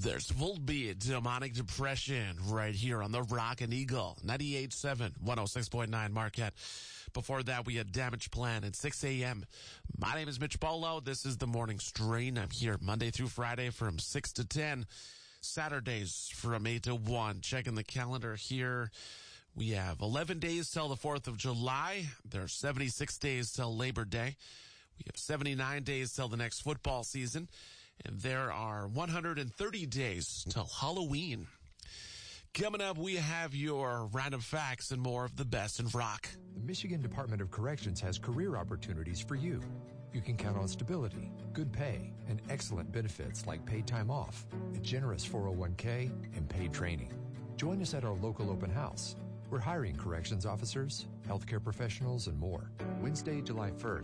There's Volbeat, Demonic Depression, right here on the Rockin' Eagle, 98.7, 106.9 Marquette. Before that, we had Damage Plan at 6 a.m. My name is Mitch Bolo. This is the Morning Strain. I'm here Monday through Friday from 6 to 10, Saturdays from 8 to 1. Checking the calendar here. We have 11 days till the 4th of July. There are 76 days till Labor Day. We have 79 days till the next football season. And there are 130 days till Halloween. Coming up, we have your random facts and more of the best in rock. The Michigan Department of Corrections has career opportunities for you. You can count on stability, good pay, and excellent benefits like paid time off, a generous 401k, and paid training. Join us at our local open house. We're hiring corrections officers, healthcare professionals, and more. Wednesday, July 1st.